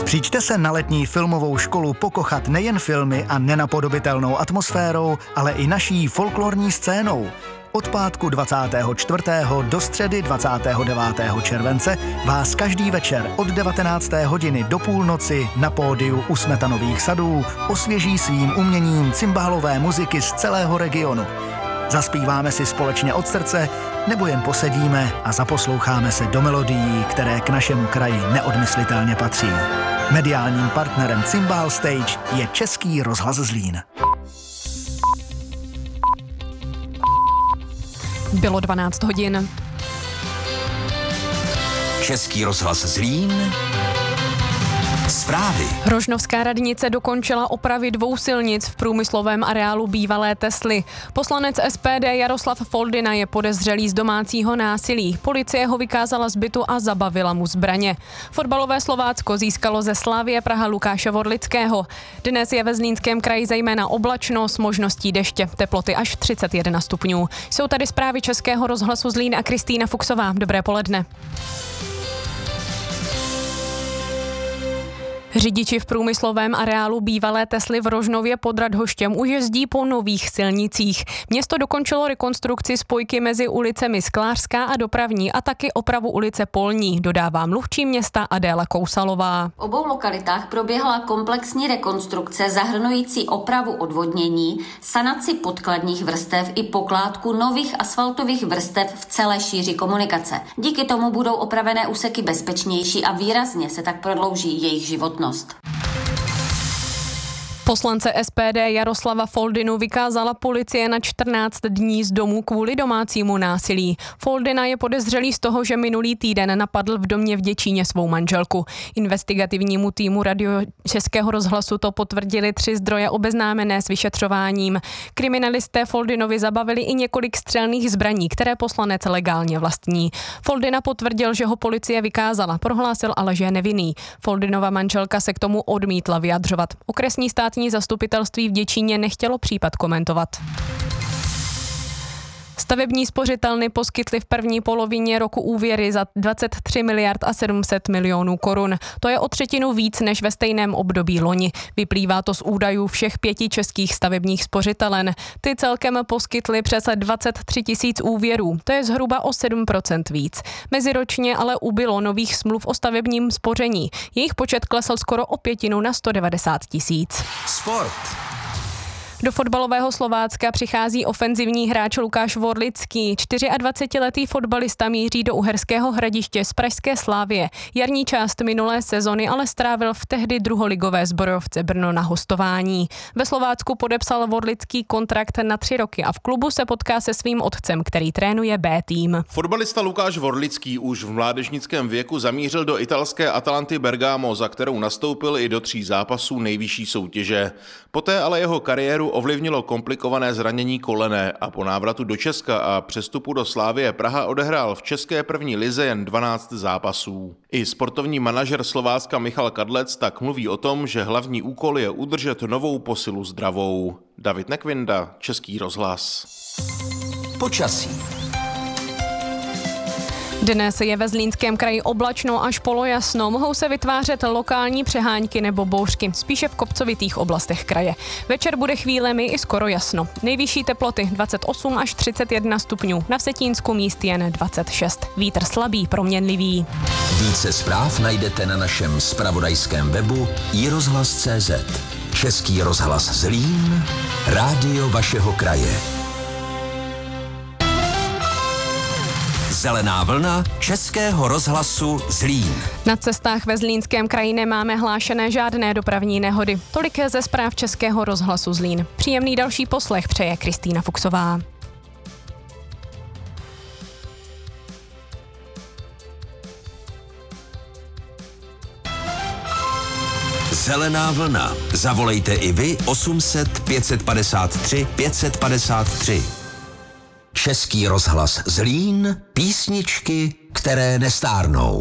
Přijďte se na letní filmovou školu pokochat nejen filmy a nenapodobitelnou atmosférou, ale i naší folklorní scénou. Od pátku 24. do středy 29. července vás každý večer od 19. hodiny do půlnoci na pódiu u Smetanových sadů osvěží svým uměním cimbálové muziky z celého regionu. Zaspíváme si společně od srdce, nebo jen posedíme a zaposloucháme se do melodií, které k našemu kraji neodmyslitelně patří. Mediálním partnerem Cimbál Stage je Český rozhlas Zlín. Bylo 12 hodin. Český rozhlas Zlín. Zprávy. Rožnovská radnice dokončila opravy 2 silnic v průmyslovém areálu bývalé Tesly. Poslanec SPD Jaroslav Foldina je podezřelý z domácího násilí. Policie ho vykázala z bytu a zabavila mu zbraně. Fotbalové Slovácko získalo ze Slavie Praha Lukáše Vorlického. Dnes je ve Zlínském kraji zejména oblačno s možností deště, teploty až 31 stupňů. Jsou tady zprávy Českého rozhlasu Zlín a Kristýna Fuxová. Dobré poledne. Řidiči v průmyslovém areálu bývalé Tesly v Rožnově pod Radhoštěm už jezdí po nových silnicích. Město dokončilo rekonstrukci spojky mezi ulicemi Sklářská a Dopravní a taky opravu ulice Polní, dodává mluvčí města Adéla Kousalová. V obou lokalitách proběhla komplexní rekonstrukce zahrnující opravu odvodnění, sanaci podkladních vrstev i pokládku nových asfaltových vrstev v celé šíři komunikace. Díky tomu budou opravené úseky bezpečnější a výrazně se tak prodlouží jejich životnost. Poslance SPD Jaroslava Foldinu vykázala policie na 14 dní z domu kvůli domácímu násilí. Foldina je podezřelý z toho, že minulý týden napadl v domě v Děčíně svou manželku. Investigativnímu týmu Radio Českého rozhlasu to potvrdili 3 zdroje obeznámené s vyšetřováním. Kriminalisté Foldinovi zabavili i několik střelných zbraní, které poslanec legálně vlastní. Foldina potvrdil, že ho policie vykázala, prohlásil ale, že je nevinný. Foldinova manželka se k tomu odmítla vyjadřovat. Okresní státní zastupitelství v Děčíně nechtělo případ komentovat. Stavební spořitelny poskytly v první polovině roku úvěry za 23 miliard a 700 milionů korun. To je o 1/3 víc než ve stejném období loni. Vyplývá to z údajů všech 5 českých stavebních spořitelen. Ty celkem poskytly přes 23 tisíc úvěrů. To je zhruba o 7% víc. Meziročně ale ubylo nových smluv o stavebním spoření. Jejich počet klesl skoro o 1/5 na 190 tisíc. Sport. Do fotbalového Slovácka přichází ofenzivní hráč Lukáš Vorlický. 24letý fotbalista míří do Uherského Hradiště z pražské Slavie. Jarní část minulé sezony ale strávil v tehdy druholigové Zbrojovce Brno na hostování. Ve Slovácku podepsal Vorlický kontrakt na 3 roky a v klubu se potká se svým otcem, který trénuje B tým. Fotbalista Lukáš Vorlický už v mládežnickém věku zamířil do italské Atalanty Bergamo, za kterou nastoupil i do 3 zápasů nejvyšší soutěže. Poté ale jeho kariéru ovlivnilo komplikované zranění kolene a po návratu do Česka a přestupu do Slavie Praha odehrál v české první lize jen 12 zápasů. I sportovní manažer Slovácka Michal Kadlec tak mluví o tom, že hlavní úkol je udržet novou posilu zdravou. David Nekvinda, Český rozhlas. Počasí. Dnes je ve Zlínském kraji oblačno až polojasno. Mohou se vytvářet lokální přehánky nebo bouřky, spíše v kopcovitých oblastech kraje. Večer bude chvílemi i skoro jasno. Nejvyšší teploty 28 až 31 stupňů. Na Vsetínsku míst jen 26. Vítr slabý, proměnlivý. Více zpráv najdete na našem zpravodajském webu iRozhlas.cz. Český rozhlas Zlín, rádio vašeho kraje. Zelená vlna Českého rozhlasu Zlín. Na cestách ve Zlínském kraji nemáme hlášené žádné dopravní nehody. Tolik ze zpráv Českého rozhlasu Zlín. Příjemný další poslech přeje Kristýna Fuxová. Zelená vlna. Zavolejte i vy 800 553 553. Český rozhlas Zlín, písničky, které nestárnou.